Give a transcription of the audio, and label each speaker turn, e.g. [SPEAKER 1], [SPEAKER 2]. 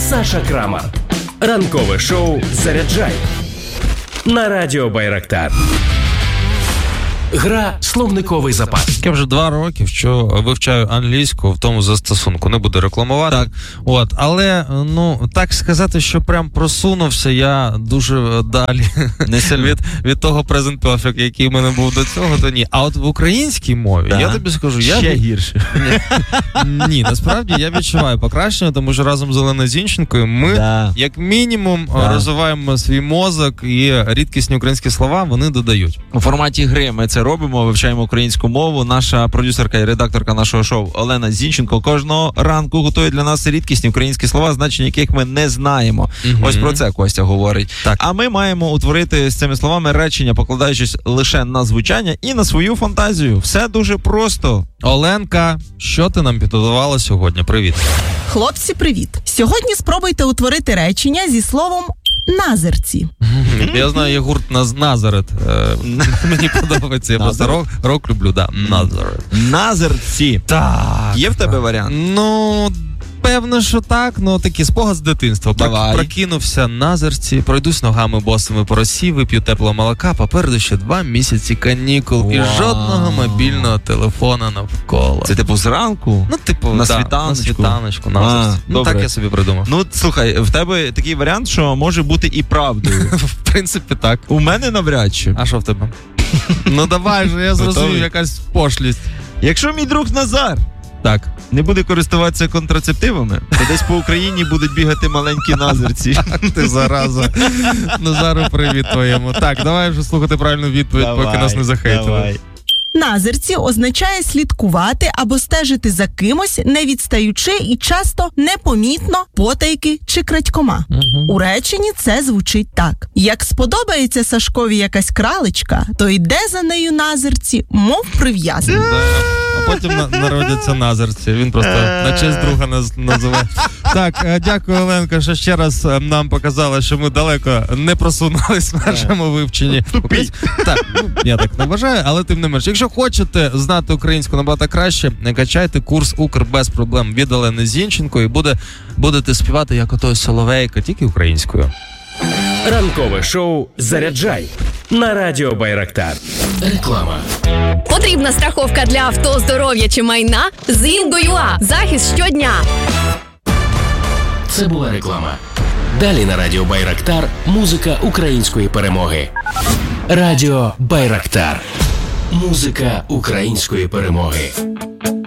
[SPEAKER 1] Саша Крамар. Ранкове шоу «Заряджай» на радіо Байрактар. Гра «Словниковий запас».
[SPEAKER 2] Я вже 2 роки вивчаю англійську в тому застосунку. Не буду рекламувати. Так. Але, так сказати, що прям просунувся я дуже далі від того Present Perfect, який в мене був до цього, то ні. А от в українській мові, я тобі скажу,
[SPEAKER 3] ще гірше.
[SPEAKER 2] Ні, насправді я відчуваю покращення, тому що разом з Оленою Зінченкою ми, як мінімум, розвиваємо свій мозок, і рідкісні українські слова вони додають.
[SPEAKER 3] У форматі гри ми це робимо, вивчаємо українську мову. Наша продюсерка і редакторка нашого шоу Олена Зінченко кожного ранку готує для нас рідкісні українські слова, значення яких ми не знаємо. Ось про це Костя говорить. Так. А ми маємо утворити з цими словами речення, покладаючись лише на звучання і на свою фантазію. Все дуже просто.
[SPEAKER 2] Оленка, що ти нам підготувала сьогодні? Привіт.
[SPEAKER 4] Хлопці, привіт. Сьогодні спробуйте утворити речення зі словом «назирці».
[SPEAKER 2] Я знаю, є гурт Назарет. Мені подобається. Я просто рок люблю, Назарет.
[SPEAKER 3] Назирці.
[SPEAKER 2] Так.
[SPEAKER 3] Є в тебе варіант?
[SPEAKER 2] Певно, що так, такий спогад з дитинства. Прокинувся на зерці, пройдусь ногами босими по росі, вип'ю теплого молока, попереду ще 2 місяці канікул і жодного мобільного телефона навколо.
[SPEAKER 3] Це типу зранку?
[SPEAKER 2] На світаночку, на зерці. Так я собі придумав.
[SPEAKER 3] Слухай, в тебе такий варіант, що може бути і правдою.
[SPEAKER 2] В принципі, так.
[SPEAKER 3] У мене навряд чи.
[SPEAKER 2] А що в тебе? Давай же, я зрозумів, якась пошлість.
[SPEAKER 3] Якщо мій друг Назар
[SPEAKER 2] не
[SPEAKER 3] буде користуватися контрацептивами, то десь по Україні будуть бігати маленькі назирці.
[SPEAKER 2] Ти зараза. Назару, привіт твоєму. Так, давай вже слухати правильну відповідь, поки нас не захейтили.
[SPEAKER 4] Назирці означає слідкувати або стежити за кимось, не відстаючи і часто непомітно, потайки чи крадькома. У реченні це звучить так. Як сподобається Сашкові якась кралечка, то йде за нею назирці, мов прив'язаний.
[SPEAKER 2] А потім народяться назирці. Він просто на честь друга називає. Так, дякую, Оленко, що ще раз нам показали, що ми далеко не просунулись в нашому вивченні. Так, я так не вважаю, але тим не менше. Якщо хочете знати українську набагато краще, качайте курс «Укр» без проблем від Олени Зінченко і будете співати як ото Соловейко, тільки українською.
[SPEAKER 1] Ранкове шоу «Заряджай» на радіо Байрактар. Реклама.
[SPEAKER 5] Потрібна страховка для авто, здоров'я чи майна? З Інго.ua. Захист щодня.
[SPEAKER 1] Це була реклама. Далі на радіо Байрактар музика української перемоги. Радіо Байрактар. Музика української перемоги.